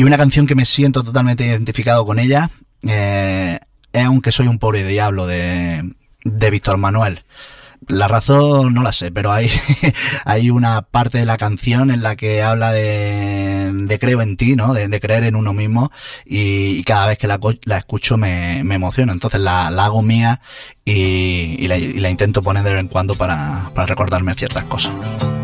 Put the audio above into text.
Y una canción que me siento totalmente identificado con ella es Aunque soy un pobre diablo de Víctor Manuel. La razón no la sé, pero hay una parte de la canción en la que habla de creo en ti, ¿no? De creer en uno mismo, y cada vez que la escucho me emociona. Entonces la hago mía y la intento poner de vez en cuando para recordarme ciertas cosas.